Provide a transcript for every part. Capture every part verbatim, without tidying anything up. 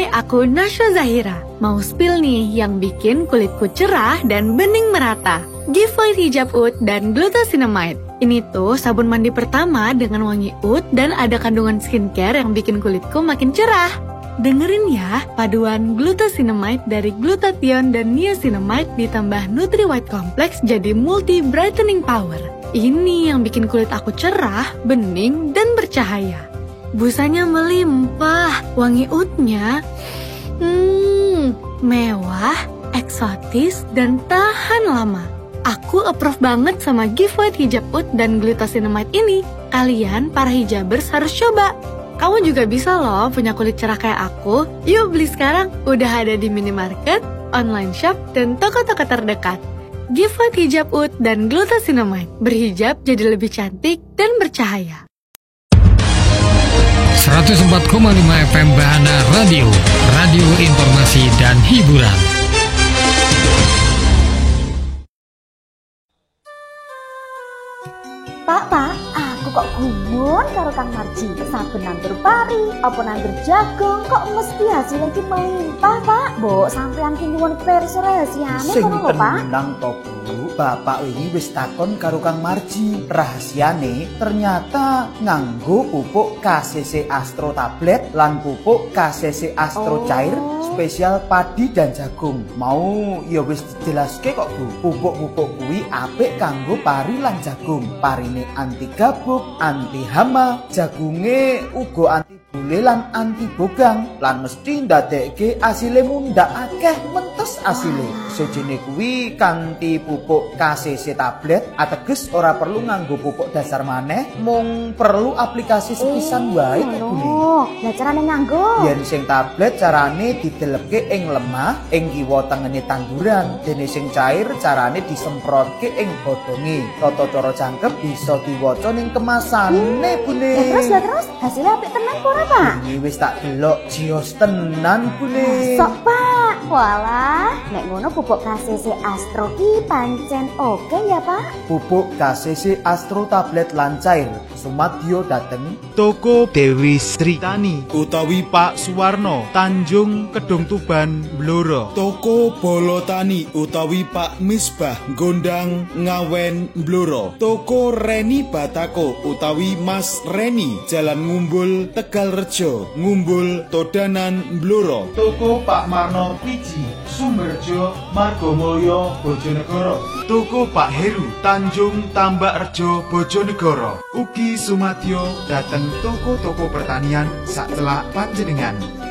Hai, aku Nasya Zahira. Mau spill nih yang bikin kulitku cerah dan bening merata. Giveaway hijab oud dan glucosinamide. Ini tuh sabun mandi pertama dengan wangi oud dan ada kandungan skincare yang bikin kulitku makin cerah. Dengerin ya, paduan glucosinamide dari glutathione dan niacinamide ditambah Nutri White Complex jadi multi brightening power. Ini yang bikin kulit aku cerah, bening, dan bercahaya. Busanya melimpah, wangi oudnya hmm, mewah, eksotis, dan tahan lama. Aku approve banget sama giveaway hijab oud dan glucosinamide ini. Kalian para hijabers harus coba. Kamu juga bisa loh punya kulit cerah kayak aku. Yuk beli sekarang, udah ada di minimarket, online shop, dan toko-toko terdekat. Giveaway hijab oud dan glucosinamide. Berhijab jadi lebih cantik dan bercahaya. seratus empat koma lima F M Bahana Radio, radio informasi dan hiburan. Pak, Pak, aku kok gumun karo Kang Marji. Saben nandur pari, apa nandur jagung, kok mesti hasilnya ki melimpah, Pak. Mbok sampean ki nyuwun pirsa rahasiane ngono lho, Pak. Sing tenang to, Bu. Bapak ini wis takon karo Kang Marji. Rahasiane ternyata nganggo pupuk K C C Astro tablet lan pupuk K C C Astro oh. cair spesial padi dan jagung. Mau ya wis dijelaske kok, Bu. Pupuk-pupuk kuwi apik kanggo pari lan jagung. Parine anti gabuk, anti hama, jagunge uga anti bule lan anti bogang. Lan mesti ndadekke asile mundhak akeh mentes asile. Sejene kuwi kanthi pupuk K C C tablet ateges ora perlu nganggo pupuk dasar maneh, mung perlu aplikasi sepisan wae kok Bu. Oh, lah carane nganggo? Yen sing tablet carane didelepke ing lemah, ing kiwa tengene tanduran. Dene sing cair carane disemprotke ing godhonge. Tata cara jangkep bisa diwaca ning kemasane, Bune. Ya terus ya terus, hasilnya apik tenan ora, Pak? Ini wis tak delok jios tenan, Bune. Sok, Pak. Walah, nek ngono pupuk K C C Astro ki pancen oke ya, Pak? Pupuk K C C Astro tablet lan cair sumadyo dateng Toko Dewi Sri Tani utawi Pak Suwarno Tanjung Kedung Tuban Blora. Toko Bolotani utawi Pak Misbah Gondang Ngawen Blora. Toko Reni Batako utawi Mas Reni Jalan Ngumbul Tegal Rejo Ngumbul Todanan Blora. Toko Pak Marno Piji Sumberjo Margomulyo Bojonegoro. Toko Pak Heru Tanjung Tambak Rejo Bojonegoro. Ugi sumadyo dateng toko-toko pertanian sacelak panjenengan.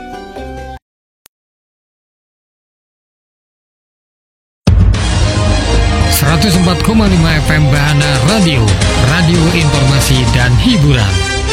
seratus empat koma lima F M Bahana Radio, radio informasi dan hiburan.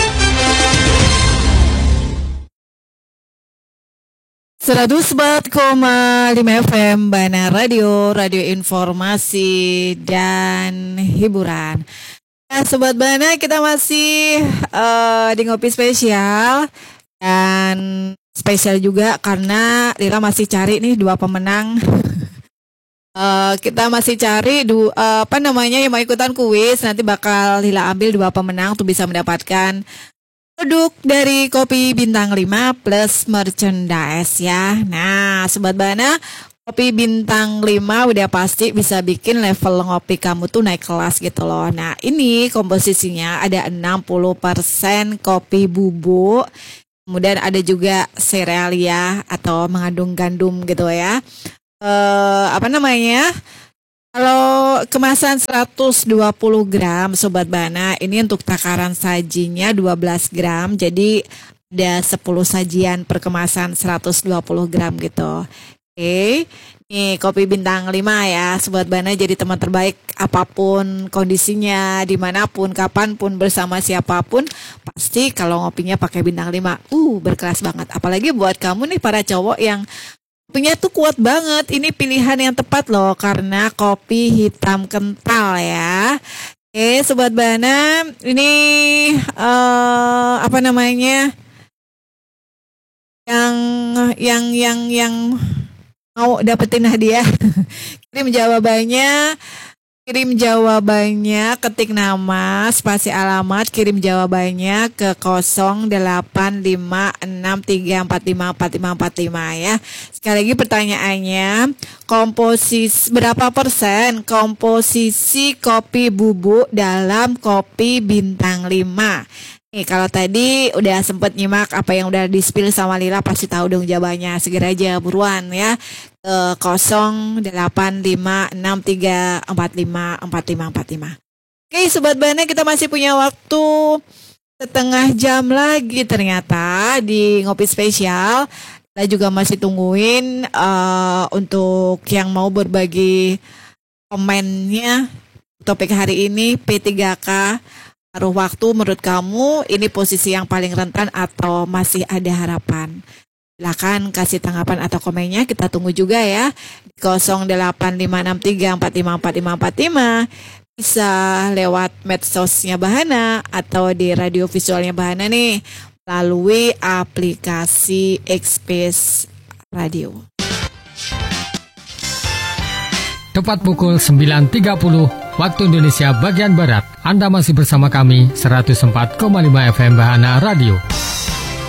seratus empat koma lima F M Bahana Radio, radio informasi dan hiburan. Nah, Sobat Bahana, kita masih uh, di ngopi spesial. Dan spesial juga karena Lila masih cari nih dua pemenang. uh, kita masih cari du, uh, apa namanya yang mau ikutan kuis. Nanti bakal Lila ambil dua pemenang untuk bisa mendapatkan produk dari Kopi Bintang lima plus merchandise ya. Nah, Sobat Bahana, Kopi Bintang lima udah pasti bisa bikin level ngopi kamu tuh naik kelas gitu loh. Nah, ini komposisinya ada enam puluh persen kopi bubuk. Kemudian ada juga serealia atau mengandung gandum gitu ya. Eh, apa namanya? Kalau kemasan seratus dua puluh gram Sobat Bahana, ini untuk takaran sajinya dua belas gram. Jadi ada sepuluh sajian per kemasan seratus dua puluh gram gitu. Oke, nih Kopi Bintang lima ya Sobat Bahana, jadi teman terbaik apapun kondisinya, dimanapun, kapanpun, bersama siapapun. Pasti kalau ngopinya pakai Bintang lima, uh berkelas banget. Apalagi buat kamu nih para cowok yang kopinya tuh kuat banget. Ini pilihan yang tepat loh, karena kopi hitam kental ya. Oke Sobat Bahana, ini uh, apa namanya yang yang yang yang mau dapetin hadiah, kirim jawabannya Kirim jawabannya, ketik nama, spasi alamat, kirim jawabannya ke nol delapan lima enam tiga empat lima empat lima empat lima ya. Sekali lagi pertanyaannya, komposisi berapa persen komposisi kopi bubuk dalam kopi bintang lima? Nih, kalau tadi udah sempet nyimak apa yang udah di-spill sama Lila, pasti tahu dong jawabannya. Segera aja buruan ya. Ke nol delapan lima enam tiga empat lima empat lima empat lima. Oke, Sobat Bana, kita masih punya waktu setengah jam lagi ternyata di Ngopi Spesial. Kita juga masih tungguin uh, untuk yang mau berbagi komennya topik hari ini, P tiga K. Paruh waktu menurut kamu ini posisi yang paling rentan atau masih ada harapan? Silakan kasih tanggapan atau komennya, kita tunggu juga ya. Di nol delapan lima enam tiga empat lima empat lima empat lima. Bisa lewat medsosnya Bahana atau di radio visualnya Bahana nih melalui aplikasi Express Radio. Tepat pukul sembilan tiga puluh waktu Indonesia bagian Barat. Anda masih bersama kami seratus empat koma lima F M Bahana Radio.